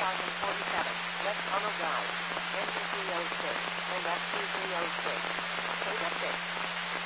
Left tunnel guide. Engine 306. And left 2306. Data 6.